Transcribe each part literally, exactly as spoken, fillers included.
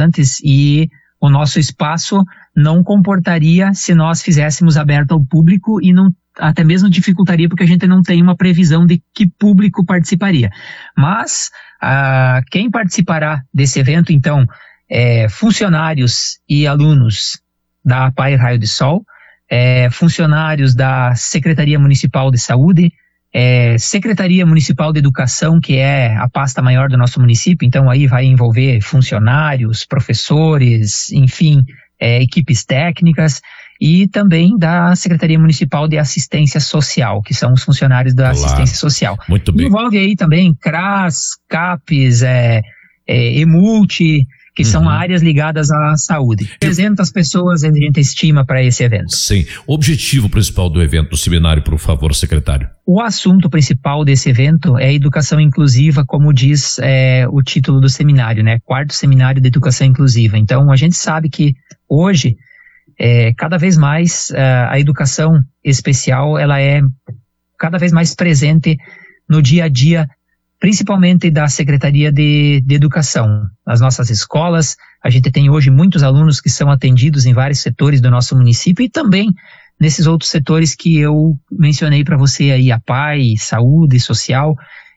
estudantes, e o nosso espaço não comportaria se nós fizéssemos aberto ao público, e não, até mesmo dificultaria porque a gente não tem uma previsão de que público participaria. Mas ah, quem participará desse evento, então, é funcionários e alunos da A P A I Raio de Sol, é, funcionários da Secretaria Municipal de Saúde, é, Secretaria Municipal de Educação, que é a pasta maior do nosso município, então aí vai envolver funcionários, professores, enfim, é, equipes técnicas, e também da Secretaria Municipal de Assistência Social, que são os funcionários da Olá. Assistência Social. Muito bem. Envolve aí também C R A S, CAPES, é, é, EMULTI, que uhum. são áreas ligadas à saúde. trezentas pessoas a gente estima para esse evento. Sim. O objetivo principal do evento, do seminário, por favor, secretário? O assunto principal desse evento é a educação inclusiva, como diz é, o título do seminário, né? Quarto Seminário de Educação Inclusiva. Então, a gente sabe que hoje, é, cada vez mais, é, a educação especial, ela é cada vez mais presente no dia a dia, principalmente da Secretaria de, de Educação. Nas nossas escolas, a gente tem hoje muitos alunos que são atendidos em vários setores do nosso município, e também nesses outros setores que eu mencionei para você aí, A P A I, saúde, social.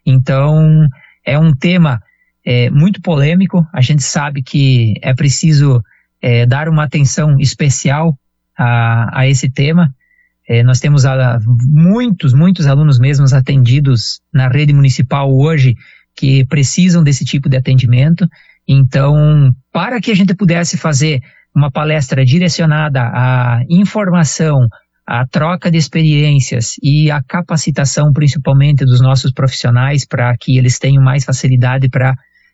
Então, é um tema é, muito polêmico. A gente sabe que é preciso é, dar uma atenção especial a, a esse tema. É, nós temos a, muitos, muitos alunos mesmos atendidos na rede municipal hoje que precisam desse tipo de atendimento. Então, para que a gente pudesse fazer uma palestra direcionada à informação, à troca de experiências e à capacitação, principalmente dos nossos profissionais, para que eles tenham mais facilidade para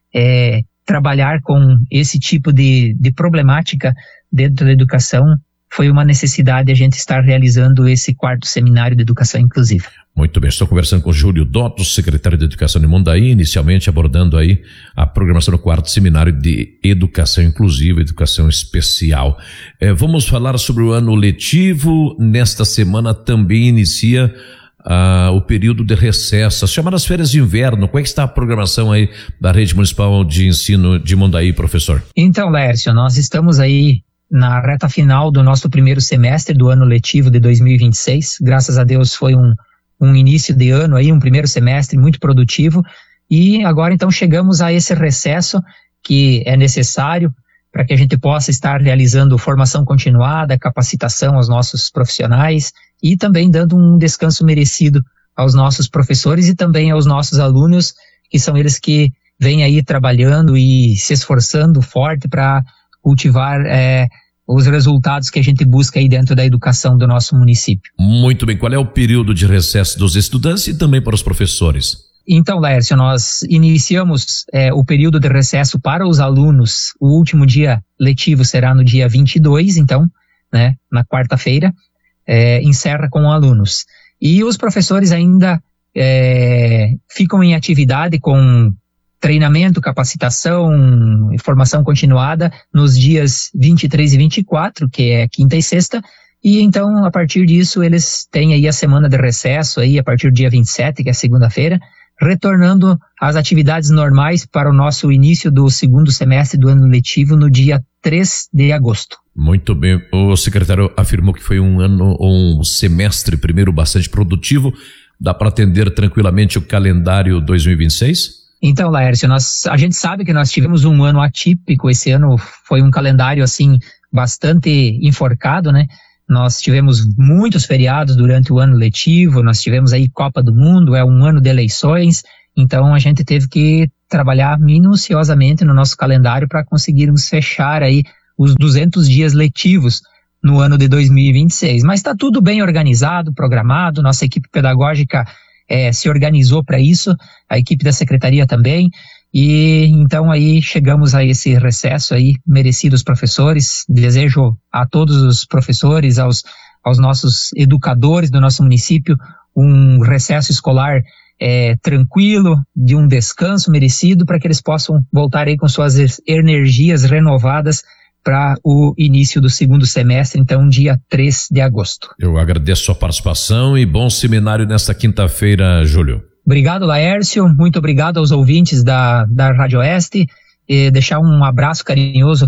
é, trabalhar com esse tipo de, de problemática dentro da educação, foi uma necessidade a gente estar realizando esse quarto seminário de educação inclusiva. Muito bem, estou conversando com o Júlio Dottos, secretário de Educação de Mondaí, inicialmente abordando aí a programação do quarto seminário de educação inclusiva, educação especial. É, vamos falar sobre o ano letivo. Nesta semana também inicia ah, o período de recesso, as chamadas férias de inverno. Como é que está a programação aí da Rede Municipal de Ensino de Mondaí, professor? Então, Lércio, nós estamos aí na reta final do nosso primeiro semestre do ano letivo de dois mil e vinte e seis. Graças a Deus foi um, um início de ano aí, um primeiro semestre muito produtivo, e agora então chegamos a esse recesso que é necessário para que a gente possa estar realizando formação continuada, capacitação aos nossos profissionais e também dando um descanso merecido aos nossos professores e também aos nossos alunos, que são eles que vêm aí trabalhando e se esforçando forte para cultivar é, os resultados que a gente busca aí dentro da educação do nosso município. Muito bem, qual é o período de recesso dos estudantes e também para os professores? Então, Lércio, nós iniciamos é, o período de recesso para os alunos. O último dia letivo será no dia vinte e dois, então, né, na quarta-feira, é, encerra com alunos. E os professores ainda é, ficam em atividade com treinamento, capacitação, formação continuada nos dias vinte e três e vinte e quatro, que é quinta e sexta, e então a partir disso eles têm aí a semana de recesso aí a partir do dia vinte e sete, que é segunda-feira, retornando às atividades normais para o nosso início do segundo semestre do ano letivo no dia três de agosto. Muito bem, o secretário afirmou que foi um ano, um semestre primeiro bastante produtivo. Dá para atender tranquilamente o calendário dois mil e vinte e seis? Então, Laércio, nós, a gente sabe que nós tivemos um ano atípico. Esse ano foi um calendário, assim, bastante enforcado, né? Nós tivemos muitos feriados durante o ano letivo, nós tivemos aí Copa do Mundo, é um ano de eleições, então a gente teve que trabalhar minuciosamente no nosso calendário para conseguirmos fechar aí os duzentos dias letivos no ano de dois mil e vinte e seis. Mas está tudo bem organizado, programado, nossa equipe pedagógica É, se organizou para isso, a equipe da secretaria também, e então aí chegamos a esse recesso aí, merecido aos professores. Desejo a todos os professores, aos, aos nossos educadores do nosso município, um recesso escolar é, tranquilo, de um descanso merecido, para que eles possam voltar aí com suas energias renovadas para o início do segundo semestre, então dia três de agosto. Eu agradeço a sua participação e bom seminário nesta quinta-feira, Júlio. Obrigado, Laércio, muito obrigado aos ouvintes da, da Rádio Oeste, e deixar um abraço carinhoso